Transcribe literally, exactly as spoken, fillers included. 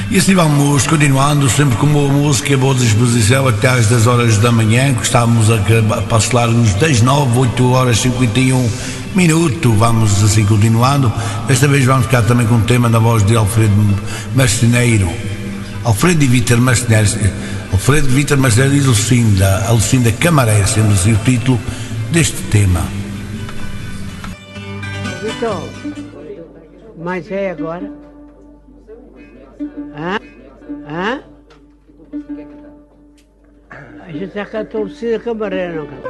E assim vamos continuando, sempre com boa música, boa disposição, até às dez horas da manhã, que estamos a parcelar-nos das nove, oito horas e cinquenta e um minutos. Vamos assim continuando. Desta vez vamos ficar também com o tema na voz de Alfredo Marceneiro. Alfredo e Vítor Marceneiro. Alfredo Vítor Marceneiro e Lucinda, a Lucinda Camaré, sendo assim o título deste tema. Vitor, mas é agora? Hã? Hã? A gente já cantou Lucinda Camaré, não cantou?